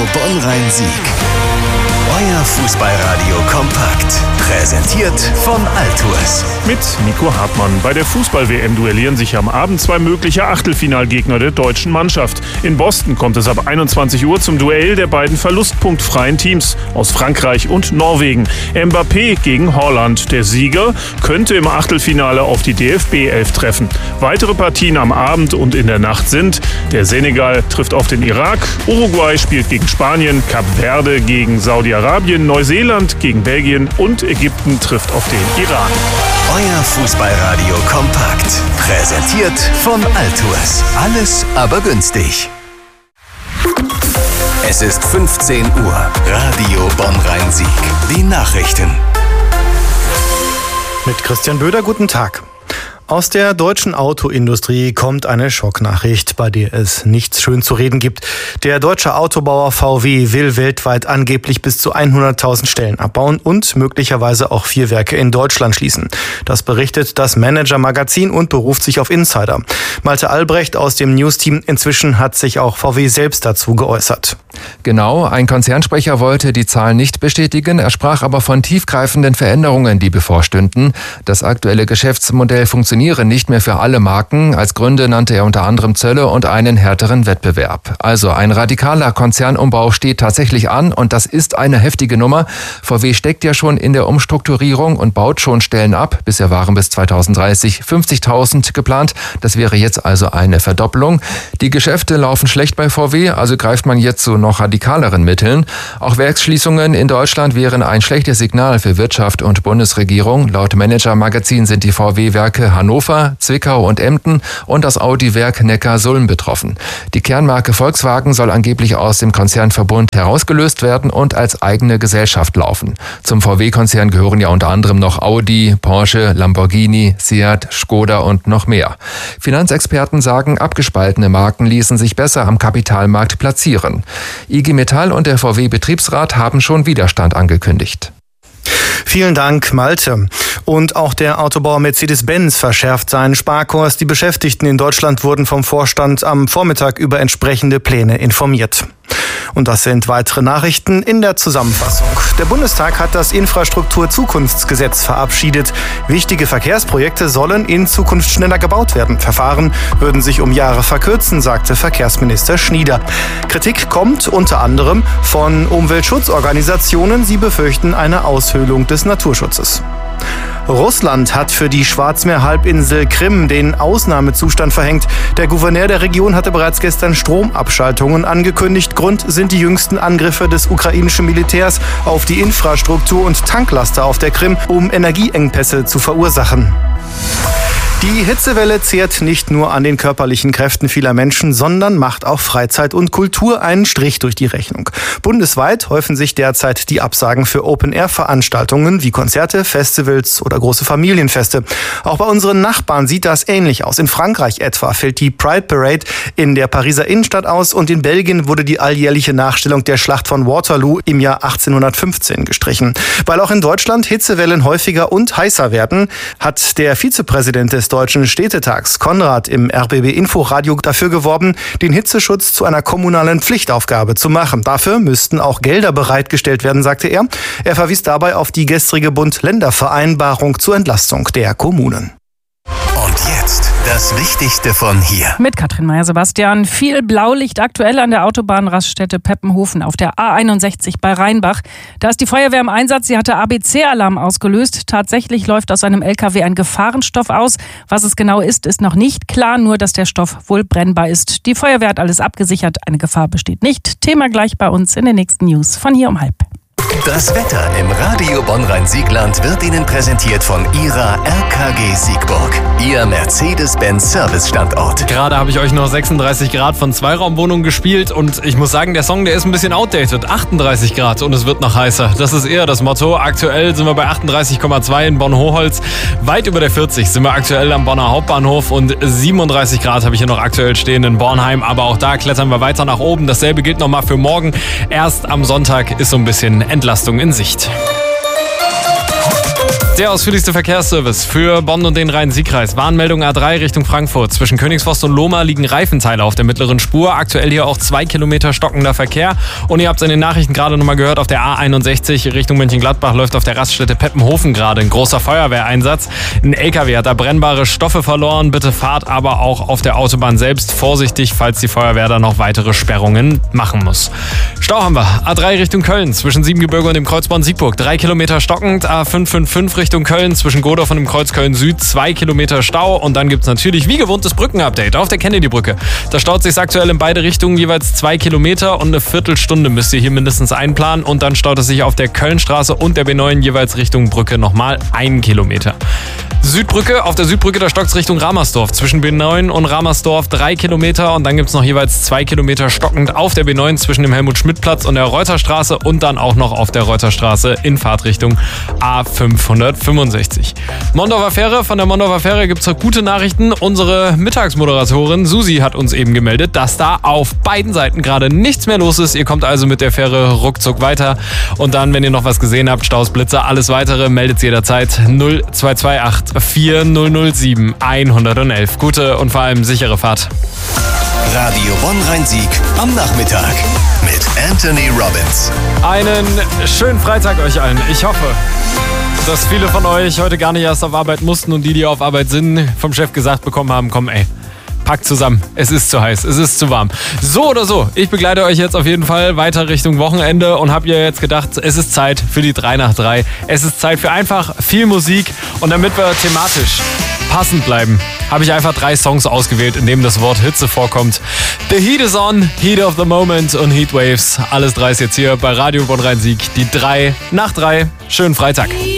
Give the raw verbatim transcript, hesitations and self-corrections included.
Bonn-Rhein-Sieg. Euer Fußballradio kompakt. Präsentiert von Altours. Mit Nico Hartmann. Bei der Fußball-W M duellieren sich am Abend zwei mögliche Achtelfinalgegner der deutschen Mannschaft. In Boston kommt es ab einundzwanzig Uhr zum Duell der beiden verlustpunktfreien Teams aus Frankreich und Norwegen. Mbappé gegen Holland. Der Sieger könnte im Achtelfinale auf die D F B elf treffen. Weitere Partien am Abend und in der Nacht sind: der Senegal trifft auf den Irak, Uruguay spielt gegen Spanien, Kap Verde gegen Saudi-Arabien, Neuseeland gegen Belgien und Ägypten trifft auf den Iran. Euer Fußballradio kompakt. Präsentiert von Altours. Alles aber günstig. Es ist fünfzehn Uhr. Radio Bonn-Rhein-Sieg. Die Nachrichten. Mit Christian Böder, guten Tag. Aus der deutschen Autoindustrie kommt eine Schocknachricht, bei der es nichts schön zu reden gibt. Der deutsche Autobauer V W will weltweit angeblich bis zu hunderttausend Stellen abbauen und möglicherweise auch vier Werke in Deutschland schließen. Das berichtet das Manager-Magazin und beruft sich auf Insider. Malte Albrecht aus dem News-Team: Inzwischen hat sich auch V W selbst dazu geäußert. Genau, ein Konzernsprecher wollte die Zahlen nicht bestätigen. Er sprach aber von tiefgreifenden Veränderungen, die bevorstünden. Das aktuelle Geschäftsmodell funktioniert nicht mehr für alle Marken. Als Gründe nannte er unter anderem Zölle und einen härteren Wettbewerb. Also ein radikaler Konzernumbau steht tatsächlich an und das ist eine heftige Nummer. V W steckt ja schon in der Umstrukturierung und baut schon Stellen ab. Bisher waren bis zweitausenddreißig fünfzigtausend geplant. Das wäre jetzt also eine Verdoppelung. Die Geschäfte laufen schlecht bei V W, also greift man jetzt zu noch radikaleren Mitteln. Auch Werksschließungen in Deutschland wären ein schlechtes Signal für Wirtschaft und Bundesregierung. Laut Manager-Magazin sind die V W-Werke Hannover, Zwickau und Emden und das Audi-Werk Neckarsulm betroffen. Die Kernmarke Volkswagen soll angeblich aus dem Konzernverbund herausgelöst werden und als eigene Gesellschaft laufen. Zum V W-Konzern gehören ja unter anderem noch Audi, Porsche, Lamborghini, Seat, Skoda und noch mehr. Finanzexperten sagen, abgespaltene Marken ließen sich besser am Kapitalmarkt platzieren. I G Metall und der V W-Betriebsrat haben schon Widerstand angekündigt. Vielen Dank, Malte. Und auch der Autobauer Mercedes-Benz verschärft seinen Sparkurs. Die Beschäftigten in Deutschland wurden vom Vorstand am Vormittag über entsprechende Pläne informiert. Und das sind weitere Nachrichten in der Zusammenfassung. Der Bundestag hat das Infrastruktur-Zukunftsgesetz verabschiedet. Wichtige Verkehrsprojekte sollen in Zukunft schneller gebaut werden. Verfahren würden sich um Jahre verkürzen, sagte Verkehrsminister Schnieder. Kritik kommt unter anderem von Umweltschutzorganisationen. Sie befürchten eine Aushöhlung des Naturschutzes. Russland hat für die Schwarzmeerhalbinsel Krim den Ausnahmezustand verhängt. Der Gouverneur der Region hatte bereits gestern Stromabschaltungen angekündigt. Grund sind die jüngsten Angriffe des ukrainischen Militärs auf die Infrastruktur und Tanklaster auf der Krim, um Energieengpässe zu verursachen. Die Hitzewelle zehrt nicht nur an den körperlichen Kräften vieler Menschen, sondern macht auch Freizeit und Kultur einen Strich durch die Rechnung. Bundesweit häufen sich derzeit die Absagen für Open-Air-Veranstaltungen wie Konzerte, Festivals oder große Familienfeste. Auch bei unseren Nachbarn sieht das ähnlich aus. In Frankreich etwa fällt die Pride Parade in der Pariser Innenstadt aus und in Belgien wurde die alljährliche Nachstellung der Schlacht von Waterloo im Jahr achtzehnhundertfünfzehn gestrichen. Weil auch in Deutschland Hitzewellen häufiger und heißer werden, hat der Vizepräsident des Deutschen Städtetags Konrad im R B B Inforadio dafür geworben, den Hitzeschutz zu einer kommunalen Pflichtaufgabe zu machen. Dafür müssten auch Gelder bereitgestellt werden, sagte er. Er verwies dabei auf die gestrige Bund-Länder-Vereinbarung zur Entlastung der Kommunen. Und jetzt das Wichtigste von hier. Mit Katrin Meyer-Sebastian. Viel Blaulicht aktuell an der Autobahnraststätte Peppenhofen auf der A einundsechzig bei Rheinbach. Da ist die Feuerwehr im Einsatz. Sie hatte A B C-Alarm ausgelöst. Tatsächlich läuft aus einem L K W ein Gefahrenstoff aus. Was es genau ist, ist noch nicht klar. Nur, dass der Stoff wohl brennbar ist. Die Feuerwehr hat alles abgesichert. Eine Gefahr besteht nicht. Thema gleich bei uns in den nächsten News von hier um halb. Das Wetter im Radio Bonn-Rhein-Siegland wird Ihnen präsentiert von Ihrer R K G Siegburg, Ihr Mercedes-Benz-Service-Standort. Gerade habe ich euch noch sechsunddreißig Grad von Zweiraumwohnungen gespielt und ich muss sagen, der Song, der ist ein bisschen outdated. achtunddreißig Grad und es wird noch heißer. Das ist eher das Motto. Aktuell sind wir bei achtunddreißig Komma zwei in Bonn-Hochholz. Weit über der vierzig sind wir aktuell am Bonner Hauptbahnhof und siebenunddreißig Grad habe ich hier noch aktuell stehen in Bornheim. Aber auch da klettern wir weiter nach oben. Dasselbe gilt nochmal für morgen. Erst am Sonntag ist so ein bisschen Entlastung in Sicht. Der ausführlichste Verkehrsservice für Bonn und den Rhein-Sieg-Kreis. Warnmeldung A drei Richtung Frankfurt. Zwischen Königsforst und Lohmar liegen Reifenteile auf der mittleren Spur. Aktuell hier auch zwei Kilometer stockender Verkehr. Und ihr habt es in den Nachrichten gerade nochmal gehört, auf der A einundsechzig Richtung Mönchengladbach läuft auf der Raststätte Peppenhofen gerade ein großer Feuerwehreinsatz. Ein L K W hat da brennbare Stoffe verloren. Bitte fahrt aber auch auf der Autobahn selbst vorsichtig, falls die Feuerwehr da noch weitere Sperrungen machen muss. Stau haben wir. A drei Richtung Köln zwischen Siebengebirge und dem Kreuzbahn Siegburg. Drei Kilometer stockend. A fünf fünf fünf Richtung Köln zwischen Godorf und dem Kreuz Köln Süd. Zwei Kilometer Stau. Und dann gibt es natürlich wie gewohnt das Brückenupdate auf der Kennedy-Brücke. Da staut sich aktuell in beide Richtungen jeweils zwei Kilometer und eine Viertelstunde müsst ihr hier mindestens einplanen. Und dann staut es sich auf der Kölnstraße und der B neun jeweils Richtung Brücke nochmal einen Kilometer. Südbrücke, auf der Südbrücke, da stockt es Richtung Ramersdorf. Zwischen B neun und Ramersdorf drei Kilometer und dann gibt es noch jeweils zwei Kilometer stockend auf der B neun zwischen dem Helmut-Schmidt-Platz und der Reuterstraße und dann auch noch auf der Reuterstraße in Fahrtrichtung A fünfhundertfünfundsechzig. Mondorfer Fähre, von der Mondorfer Fähre gibt es gute Nachrichten. Unsere Mittagsmoderatorin Susi hat uns eben gemeldet, dass da auf beiden Seiten gerade nichts mehr los ist. Ihr kommt also mit der Fähre ruckzuck weiter und dann, wenn ihr noch was gesehen habt, Staus, Blitzer, alles weitere, meldet jederzeit null zwei zwei acht vier null null sieben eins null eins. Gute und vor allem sichere Fahrt. Radio Bonn-Rhein-Sieg am Nachmittag mit Anthony Robbins. Einen schönen Freitag euch allen. Ich hoffe, dass viele von euch heute gar nicht erst auf Arbeit mussten und die, die auf Arbeit sind, vom Chef gesagt bekommen haben, komm ey, packt zusammen. Es ist zu heiß, es ist zu warm. So oder so, ich begleite euch jetzt auf jeden Fall weiter Richtung Wochenende und habe ja jetzt gedacht, es ist Zeit für die drei nach drei. Es ist Zeit für einfach viel Musik und damit wir thematisch passend bleiben, habe ich einfach drei Songs ausgewählt, in denen das Wort Hitze vorkommt. The Heat is on, Heat of the Moment und Heatwaves. Alles drei ist jetzt hier bei Radio Bonn-Rhein-Sieg. Die drei nach drei. Schönen Freitag.